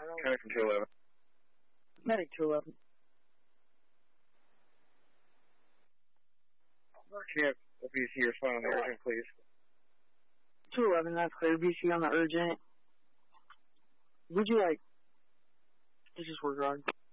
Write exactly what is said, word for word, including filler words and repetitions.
Medic from two eleven. Medic two eleven. Can you have a B C respond on the urgent, please? two eleven, that's clear. B C on the urgent. Would you like to just work on?